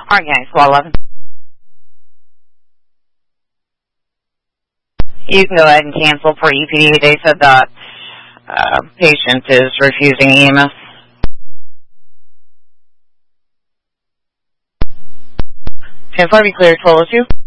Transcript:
Harding, Squad 11. You can go ahead and cancel for EPD. They said that patient is refusing EMS. 10-5, be clear, 1202.